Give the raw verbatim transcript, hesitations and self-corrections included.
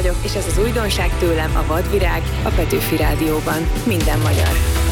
vagyok, és ez az újdonság tőlem a Vadvirág, a Petőfi Rádióban. Minden magyar.